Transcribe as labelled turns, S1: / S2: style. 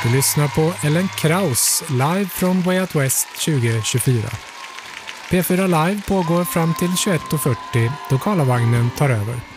S1: Du lyssnar på Ellen Kraus live från Way Out West 2024. P4 Live pågår fram till 21:40 då Karlavagnen tar över.